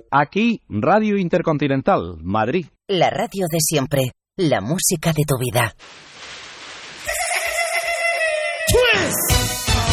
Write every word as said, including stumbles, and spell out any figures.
Aquí, Radio Intercontinental, Madrid. La radio de siempre, la música de tu vida.